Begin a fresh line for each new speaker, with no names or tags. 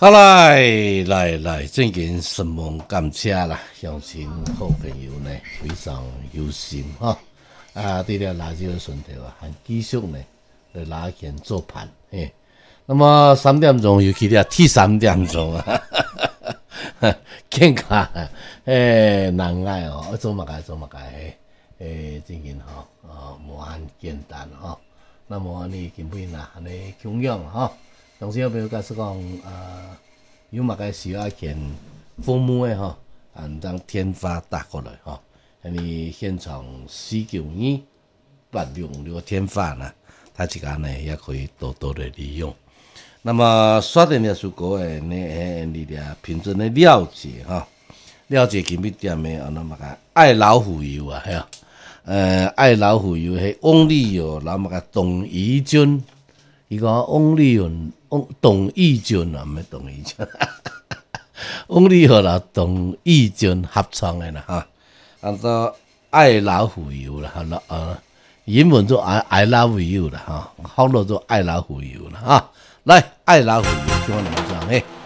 好来，最近神梦感谢啦，相信好朋友呢非常有心哈。除了拉这个顺条啊，还继续呢来拉线做盘嘿。那么3点钟又去了第3点钟啊，健康难挨哦，做嘛该最近无很简单哈。那么你根本啦，安尼穷养哈。同时有朋友解释讲，有嘛个需要见父母的吼，让天发打过来吼，你现场492866天发呢，他这个呢也可以多多的利用。那么刷电的属狗的你俩品质的了解哈，了解基本点的那么个爱老虎油啊，系啊，爱老虎油系翁立友，那么个董怡君，伊讲翁立友。董义军啊，唔系董义军，翁立友啦，董义军合创的啦哈，做爱老虎油啦，英文做 I love you 啦哈，好多做爱老虎油啦哈，来爱老虎油，叫我们讲嘿。